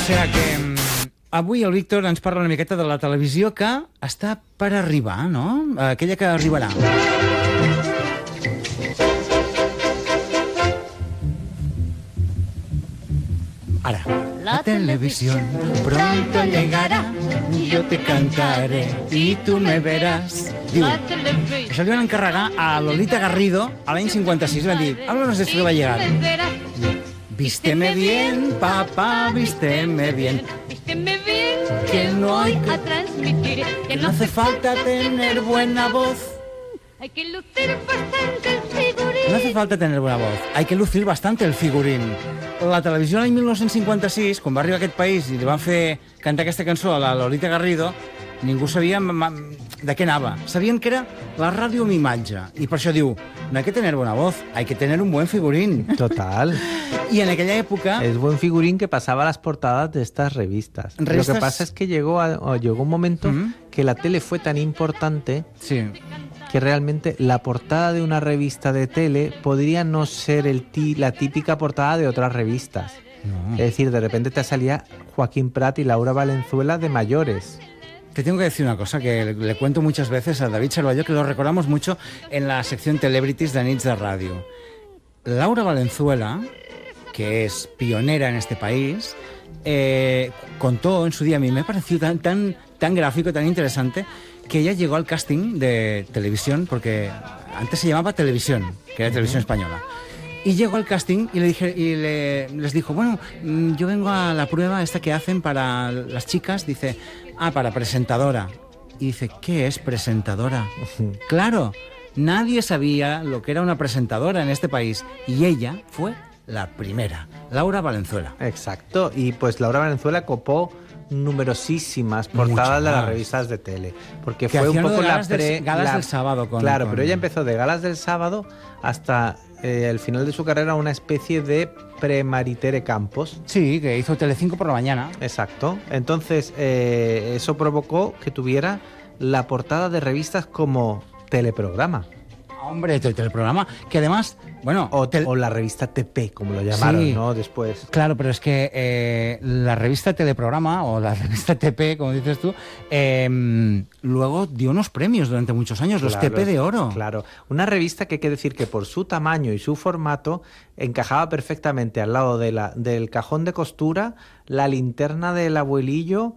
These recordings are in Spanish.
sigui que avui el Víctor ens parla una miqueta de la televisió que està per arribar, no? Aquella que arribarà. Ara. La televisión pronto llegará, yo te cantaré y tú me verás. Diu, això li van encarregar a Lolita Garrido a l'any 56. Van dir, háblanos de esto que va a llegar. Vísteme bien, papá, vísteme bien. Vísteme bien, que no hay a transmitir, que no hace falta tener buena voz. Hay que lucir bastante el figurín. No hace falta tener buena voz, hay que lucir bastante el figurín. La televisió l'any 1956, quan va arribar a aquest país i li van fer cantar aquesta cançó a la Lolita Garrido, ningú sabia de què anava. Sabien que era la ràdio amb imatge. I per això diu, no hay que tener buena voz, hay que tener un buen figurín. Total. Y en aquella época... Es buen figurín que pasaba a las portadas de estas revistas. Lo que pasa es que llegó un momento que la tele fue tan importante... Sí. Que realmente la portada de una revista de tele podría no ser la típica portada de otras revistas. No. Es decir, de repente te salía Joaquín Prat y Laura Valenzuela de mayores. Te tengo que decir una cosa que le cuento muchas veces a David Cervelló, que lo recordamos mucho en la sección Celebrities de Nits de Radio. Laura Valenzuela, que es pionera en este país, contó en su día, a mí me pareció tan gráfico, tan interesante, que ella llegó al casting de televisión, porque antes se llamaba Televisión, que era Televisión Española. Y llegó al casting y les dijo, bueno, yo vengo a la prueba esta que hacen para las chicas. Dice, para presentadora. Y dice, ¿qué es presentadora? Claro, nadie sabía lo que era una presentadora en este país. Y ella fue la primera, Laura Valenzuela. Exacto, y pues Laura Valenzuela copó numerosísimas portadas de las revistas de tele, porque que fue un poco galas del sábado. Pero ella empezó de galas del sábado hasta el final de su carrera una especie de pre-Maritere Campos. Sí, que hizo Telecinco por la mañana. Exacto. Entonces eso provocó que tuviera la portada de revistas como teleprograma. Hombre, teleprograma, que además, bueno... O la revista TP, como lo llamaron, sí, ¿no? Después. Claro, pero es que la revista Teleprograma, o la revista TP, como dices tú, luego dio unos premios durante muchos años, los TP de oro. Claro, una revista que hay que decir que por su tamaño y su formato encajaba perfectamente al lado del cajón de costura, la linterna del abuelillo...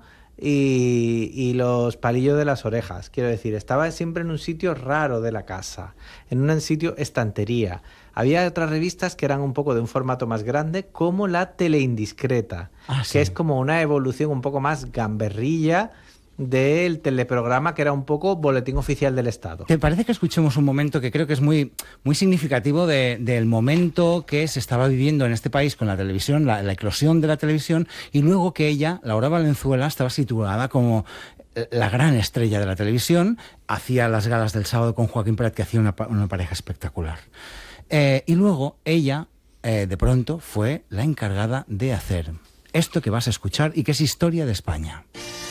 Y los palillos de las orejas. Quiero decir, estaba siempre en un sitio raro de la casa, en un sitio estantería. Había otras revistas que eran un poco de un formato más grande, como la Teleindiscreta, sí, que es como una evolución un poco más gamberrilla del teleprograma, que era un poco boletín oficial del Estado. ¿Te parece que escuchemos un momento que creo que es muy significativo del momento que se estaba viviendo en este país con la televisión, la eclosión de la televisión, y luego que ella, Laura Valenzuela, estaba situada como la gran estrella de la televisión, hacía las galas del sábado con Joaquín Prat, que hacía una pareja espectacular. Y luego ella, de pronto, fue la encargada de hacer esto que vas a escuchar y que es Historia de España.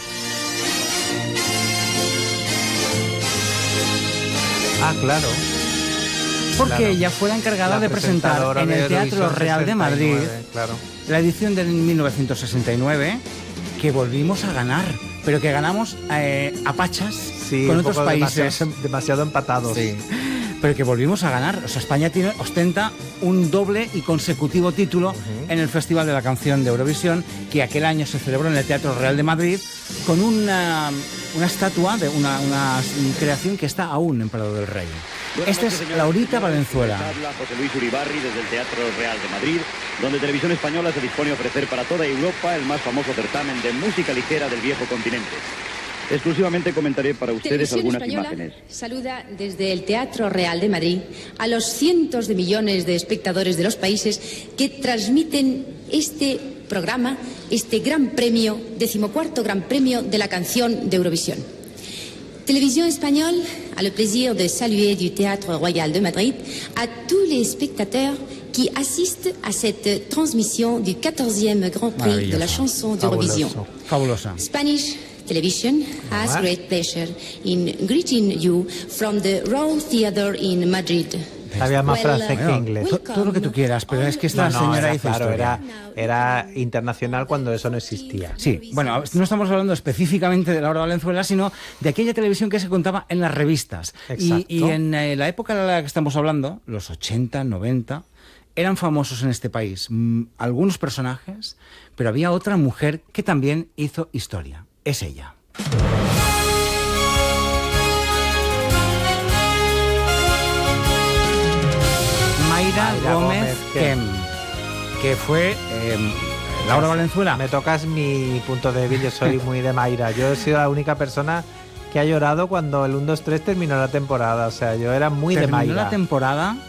Claro. Porque ella fue la encargada de presentar en el Teatro Real de Madrid la edición del 1969, que volvimos a ganar, pero que ganamos a pachas con otros países. Demasiado empatados. Sí. Pero que volvimos a ganar. O sea, España ostenta un doble y consecutivo título en el Festival de la Canción de Eurovisión, que aquel año se celebró en el Teatro Real de Madrid, con una estatua de una creación que está aún en Prado del Rey. Esta es Laurita Valenzuela. Habla José Luis Uribarri desde el Teatro Real de Madrid, donde Televisión Española se dispone a ofrecer para toda Europa el más famoso certamen de música ligera del viejo continente. Exclusivamente comentaré para ustedes algunas imágenes. Saluda desde el Teatro Real de Madrid a los cientos de millones de espectadores de los países que transmiten este programa, este gran premio, 14º Gran Premio de la Canción de Eurovisión. Télévision Espagnole a le plaisir de saluer du Théâtre Royal de Madrid à tous les spectateurs qui assistent à cette transmission du 14e Grand Prix de la chanson d'Eurovision. Fabulosa. Spanish Television has great pleasure in greeting you from the Royal Theatre in Madrid. Sabía más francés que inglés. Todo lo que tú quieras, pero es que esta señora era, hizo claro, historia. era internacional cuando eso no existía. Sí, bueno, no estamos hablando específicamente de Laura Valenzuela, sino de aquella televisión que se contaba en las revistas. Y en la época de la que estamos hablando, los 80, 90, eran famosos en este país algunos personajes, pero había otra mujer que también hizo historia. Es ella. Mayra Gómez Kem, que fue Laura Valenzuela. Me tocas mi punto débil, yo soy muy de Mayra. Yo he sido la única persona que ha llorado cuando el 1, 2, 3 terminó la temporada. O sea, yo era muy de Mayra. Terminó la temporada